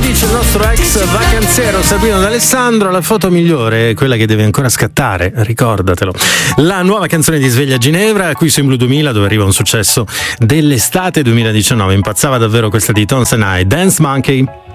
dice il nostro ex vacanziero Sabino D'Alessandro, la foto migliore è quella che deve ancora scattare, ricordatelo. La nuova canzone di Sveglia Ginevra, qui su In Blu 2000, dove arriva un successo dell'estate 2019. Impazzava davvero questa di Tones and I, Dance Monkey.